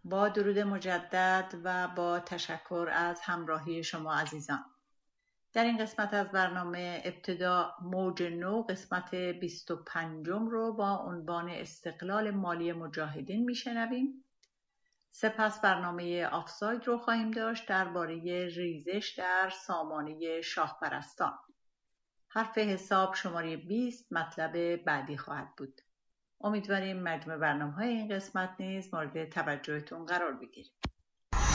با درود مجدد و با تشکر از همراهی شما عزیزان. در این قسمت از برنامه ابتدا موج نو قسمت 25 رو با عنوان استقلال مالی مجاهدین میشنویم. سپس برنامه آفساید رو خواهیم داشت درباره ریزش در سامانه شاهپرستان. حرف حساب شماره 20 مطلب بعدی خواهد بود. امیدواریم مجموع برنامه‌های این قسمت نیز مورد توجهتون قرار بگیره.